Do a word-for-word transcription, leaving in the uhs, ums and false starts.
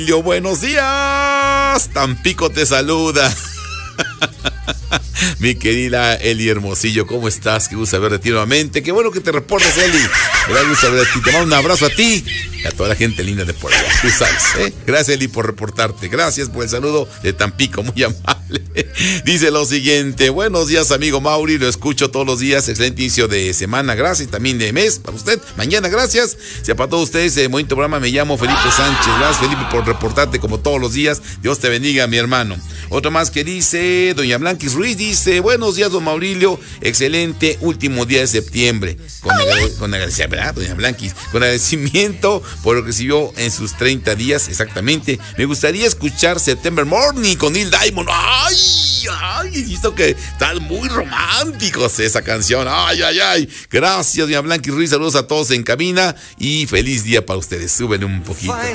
Buenos días, Tampico te saluda. Mi querida Eli Hermosillo, ¿cómo estás? Qué gusto verte nuevamente. Qué bueno que te reportes, Eli. Me da gusto verte a ti. Te mando un abrazo a ti y a toda la gente linda de por allá. Tú sabes, ¿eh? Gracias, Eli, por reportarte. Gracias por el saludo de Tampico, muy amable. Dice lo siguiente: buenos días, amigo Mauri. Lo escucho todos los días. Excelente inicio de semana. Gracias. También de mes para usted. Mañana, gracias. Se para todos ustedes. Eh, bonito programa. Me llamo Felipe Sánchez. Gracias, Felipe, por reportarte como todos los días. Dios te bendiga, mi hermano. Otro más que dice, doña Blanquis Ruiz, dice: buenos días, don Maurilio, excelente último día de septiembre. Con, agrade- con agradecimiento, ¿verdad, doña Blanquis? Con agradecimiento por lo que recibió en sus treinta días, exactamente. Me gustaría escuchar September Morning con Neil Diamond. ¡Ay! ¡Ay! He visto que están muy románticos esa canción. ¡Ay, ay, ay! Gracias, doña Blanquis Ruiz. Saludos a todos en cabina y feliz día para ustedes. Suben un poquito.